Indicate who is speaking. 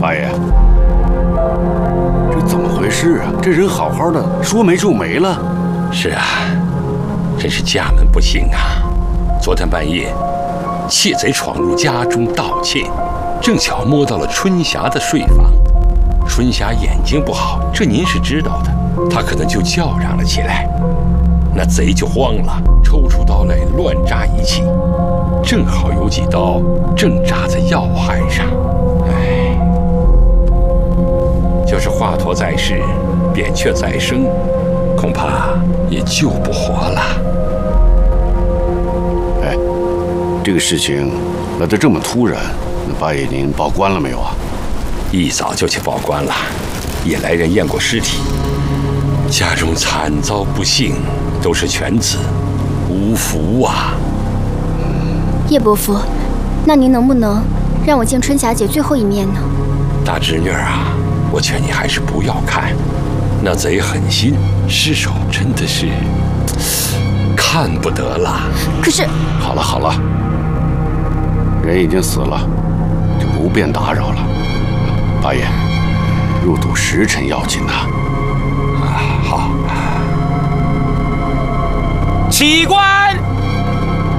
Speaker 1: 八爷，这怎么回事啊？这人好好的，说没就没了。
Speaker 2: 是啊，真是家门不幸啊！昨天半夜，窃贼闯入家中盗窃，正巧摸到了春霞的睡房。春霞眼睛不好，这您是知道的，她可能就叫嚷了起来。那贼就慌了，抽出刀来乱扎一气，正好有几刀正扎在要害上。哎，就是华佗在世，扁鹊在生，恐怕也救不活了。
Speaker 1: 哎，这个事情来得这么突然，那八爷您报官了没有啊？
Speaker 2: 一早就去报官了，也来人验过尸体，家中惨遭不幸，都是犬子，无福啊。
Speaker 3: 叶伯父，那您能不能让我见春霞姐最后一面呢？
Speaker 2: 大侄女啊，我劝你还是不要看，那贼狠心，尸首真的是看不得了。
Speaker 3: 可是，
Speaker 1: 好了好了，人已经死了，就不便打扰了。八爷，入土时辰要紧呐。
Speaker 2: 好。
Speaker 4: 起官。